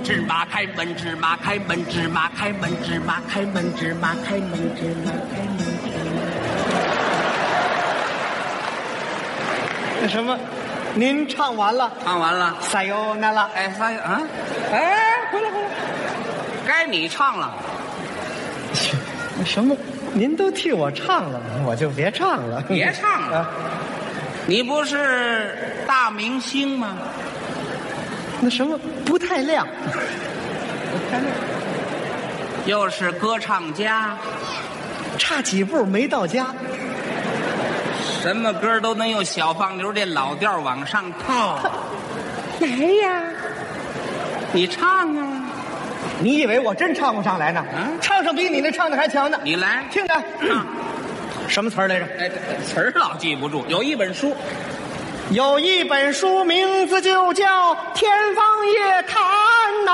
芝麻开门，芝麻开门，芝麻开门，芝麻开门，芝麻开门，芝麻开门。 那什么，您唱完了？ 唱完了。 撒由那拉。 哎，撒由啊！哎，回来，该你唱了。 那什么，您都替我唱了，我就别唱了。 别唱了。你不是大明星吗？ 那什么不太亮， 又是歌唱家， 差几步没到家。 什么歌都能用小放牛这老调往上套。 来呀， 你唱啊！ 你以为我真唱不上来呢？唱上比你那唱的还强呢。 你来， 听着，什么词儿来着？ 哎，词儿老记不住。有一本书， 名字就叫《天方夜谭》呐！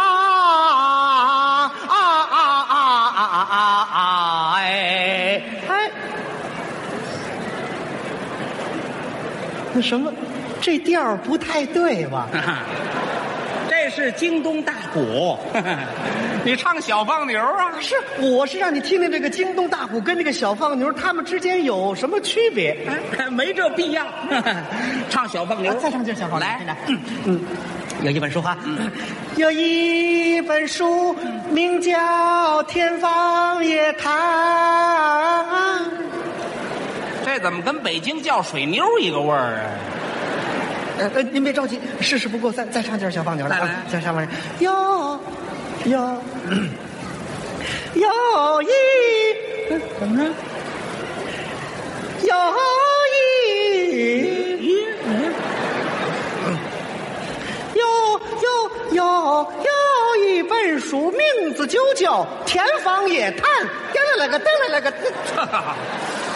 那什么，这调不太对吧？ 这是京东大鼓。你唱小放牛啊？ 是，我是让你听听这个京东大鼓跟这个小放牛，他们之间有什么区别？ 没这必要。唱小放牛， 再唱句小放牛。 来， 有一本书哈，有一本书名叫《天方夜谭》。 这怎么跟北京叫水妞一个味儿啊？ 您别着急，试试不够，再唱句小放牛来。再上面怎么着？有一本书，名字就叫《天方夜谭》。噔来个。